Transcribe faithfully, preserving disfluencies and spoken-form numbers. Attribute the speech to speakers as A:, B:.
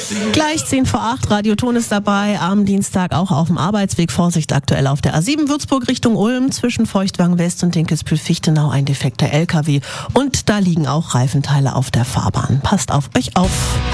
A: Gleich zehn vor acht, Radio Ton ist dabei, am Dienstag auch auf dem Arbeitsweg. Vorsicht aktuell auf der A sieben Würzburg Richtung Ulm, zwischen Feuchtwagen West und Dinkelsbühl-Fichtenau ein defekter L K W. Und da liegen auch Reifenteile auf der Fahrbahn. Passt auf euch auf.